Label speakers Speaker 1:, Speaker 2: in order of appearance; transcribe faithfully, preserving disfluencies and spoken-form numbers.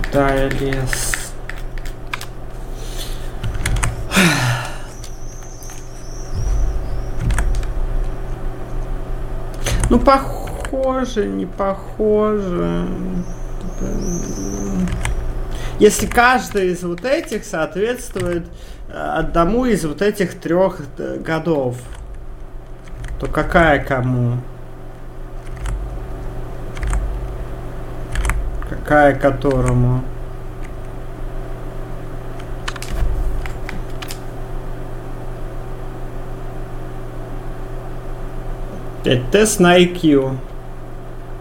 Speaker 1: Куда я лез? Ну, похоже, не похоже. Если каждый из вот этих соответствует одному из вот этих трех годов, то какая кому? Какая которому? Тест на ай кью.